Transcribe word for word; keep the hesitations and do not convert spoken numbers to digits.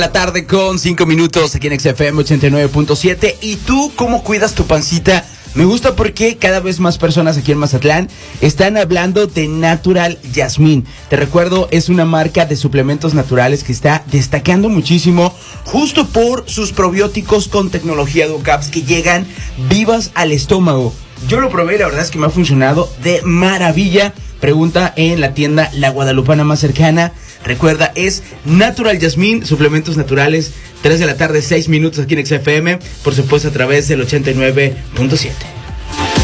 La tarde con cinco minutos aquí en X F M ochenta y nueve punto siete. ¿Y tú cómo cuidas tu pancita? Me gusta porque cada vez más personas aquí en Mazatlán están hablando de Natural Jasmine. Te recuerdo, es una marca de suplementos naturales que está destacando muchísimo justo por sus probióticos con tecnología Ducaps que llegan vivas al estómago. Yo lo probé y la verdad es que me ha funcionado de maravilla. Pregunta en la tienda La Guadalupana más cercana. Recuerda, es Natural Jasmine, suplementos naturales, tres de la tarde, seis minutos aquí en X F M, por supuesto a través del ochenta y nueve punto siete.